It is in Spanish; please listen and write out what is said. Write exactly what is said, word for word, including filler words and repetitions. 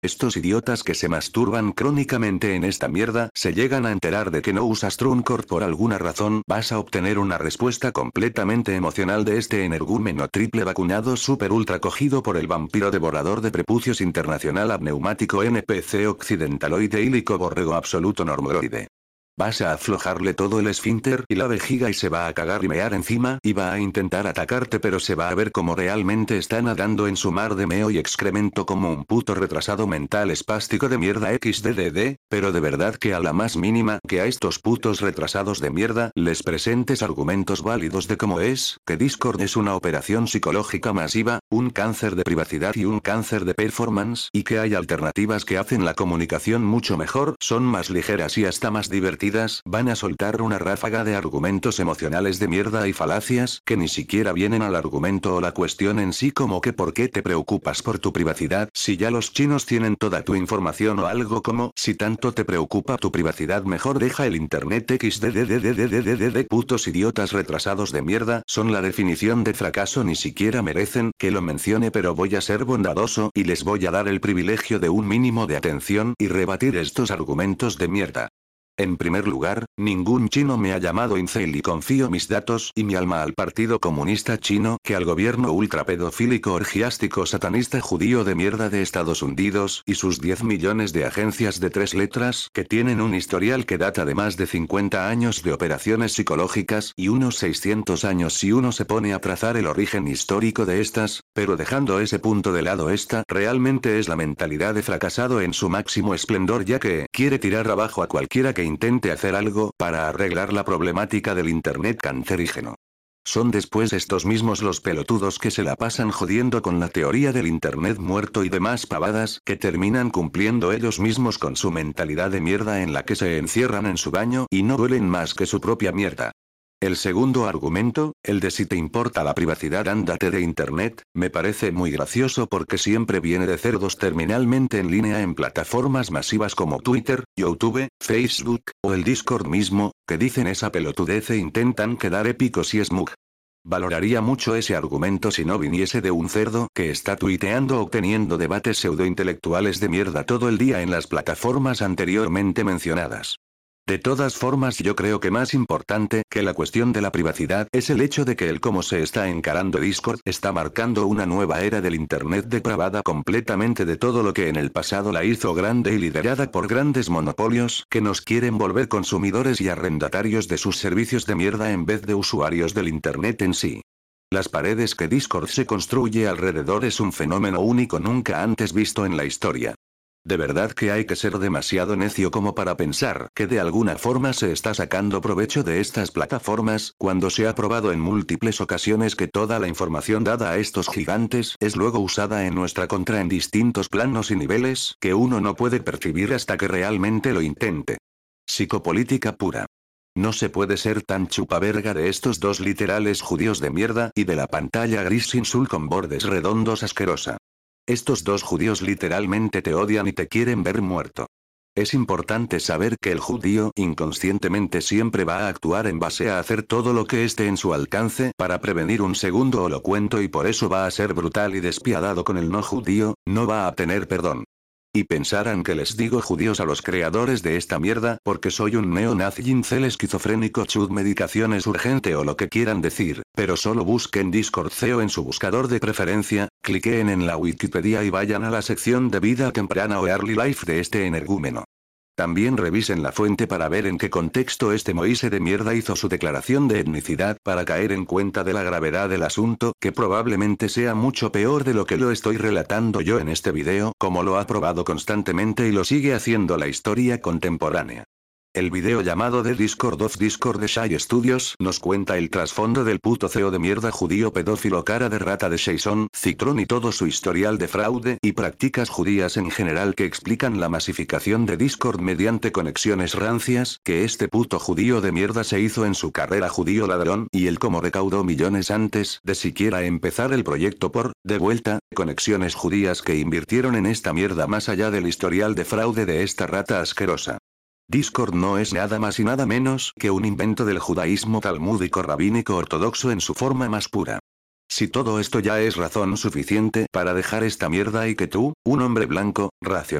Estos idiotas que se masturban crónicamente en esta mierda se llegan a enterar de que no usas TrueCord por alguna razón, vas a obtener una respuesta completamente emocional de este energúmeno triple vacunado super ultra cogido por el vampiro devorador de prepucios internacional apneumático N P C occidentaloide ílico borrego absoluto normoroide. Vas a aflojarle todo el esfínter y la vejiga y se va a cagar y mear encima y va a intentar atacarte, pero se va a ver como realmente está nadando en su mar de meo y excremento como un puto retrasado mental espástico de mierda equis de de de, pero de verdad que a la más mínima que a estos putos retrasados de mierda les presentes argumentos válidos de cómo es, que Discord es una operación psicológica masiva, un cáncer de privacidad y un cáncer de performance, y que hay alternativas que hacen la comunicación mucho mejor, son más ligeras y hasta más divertidas, van a soltar una ráfaga de argumentos emocionales de mierda y falacias que ni siquiera vienen al argumento o la cuestión en sí, como que por qué te preocupas por tu privacidad si ya los chinos tienen toda tu información, o algo como si tanto te preocupa tu privacidad mejor deja el internet equis de de de de de de de de putos idiotas retrasados de mierda son la definición de fracaso, ni siquiera merecen que lo mencione, pero voy a ser bondadoso y les voy a dar el privilegio de un mínimo de atención y rebatir estos argumentos de mierda. En primer lugar, ningún chino me ha llamado incel y confío mis datos y mi alma al Partido Comunista Chino que al gobierno ultrapedofílico orgiástico satanista judío de mierda de Estados Unidos y sus diez millones de agencias de tres letras que tienen un historial que data de más de cincuenta años de operaciones psicológicas y unos seiscientos años si uno se pone a trazar el origen histórico de estas, pero dejando ese punto de lado, esta realmente es la mentalidad de fracasado en su máximo esplendor, ya que quiere tirar abajo a cualquiera que intente hacer algo para arreglar la problemática del internet cancerígeno. Son después estos mismos los pelotudos que se la pasan jodiendo con la teoría del internet muerto y demás pavadas que terminan cumpliendo ellos mismos con su mentalidad de mierda en la que se encierran en su baño y no duelen más que su propia mierda. El segundo argumento, el de si te importa la privacidad ándate de internet, me parece muy gracioso porque siempre viene de cerdos terminalmente en línea en plataformas masivas como Twitter, YouTube, Facebook, o el Discord mismo, que dicen esa pelotudez e intentan quedar épicos y smug. Valoraría mucho ese argumento si no viniese de un cerdo que está tuiteando o teniendo debates pseudointelectuales de mierda todo el día en las plataformas anteriormente mencionadas. De todas formas, yo creo que más importante que la cuestión de la privacidad es el hecho de que el cómo se está encarando Discord está marcando una nueva era del internet depravada completamente de todo lo que en el pasado la hizo grande y liderada por grandes monopolios que nos quieren volver consumidores y arrendatarios de sus servicios de mierda en vez de usuarios del internet en sí. Las paredes que Discord se construye alrededor es un fenómeno único nunca antes visto en la historia. De verdad que hay que ser demasiado necio como para pensar que de alguna forma se está sacando provecho de estas plataformas, cuando se ha probado en múltiples ocasiones que toda la información dada a estos gigantes es luego usada en nuestra contra en distintos planos y niveles que uno no puede percibir hasta que realmente lo intente. Psicopolítica pura. No se puede ser tan chupaverga de estos dos literales judíos de mierda y de la pantalla gris sin sul con bordes redondos asquerosa. Estos dos judíos literalmente te odian y te quieren ver muerto. Es importante saber que el judío inconscientemente siempre va a actuar en base a hacer todo lo que esté en su alcance para prevenir un segundo holocuento y por eso va a ser brutal y despiadado con el no judío, no va a tener perdón. Y pensarán que les digo judíos a los creadores de esta mierda porque soy un neonazi incel esquizofrénico chud medicaciones urgente o lo que quieran decir, pero solo busquen Discord C E O en su buscador de preferencia, cliquen en la Wikipedia y vayan a la sección de vida temprana o early life de este energúmeno. También revisen la fuente para ver en qué contexto este Moise de mierda hizo su declaración de etnicidad para caer en cuenta de la gravedad del asunto, que probablemente sea mucho peor de lo que lo estoy relatando yo en este video, como lo ha probado constantemente y lo sigue haciendo la historia contemporánea. El video llamado The Discord of Discord de Shy Studios nos cuenta el trasfondo del puto C E O de mierda judío pedófilo cara de rata de Jason Citron y todo su historial de fraude y prácticas judías en general que explican la masificación de Discord mediante conexiones rancias que este puto judío de mierda se hizo en su carrera judío ladrón y el cómo recaudó millones antes de siquiera empezar el proyecto por, de vuelta, conexiones judías que invirtieron en esta mierda más allá del historial de fraude de esta rata asquerosa. Discord no es nada más y nada menos que un invento del judaísmo talmúdico rabínico ortodoxo en su forma más pura. Si todo esto ya es razón suficiente para dejar esta mierda y que tú, un hombre blanco, racional,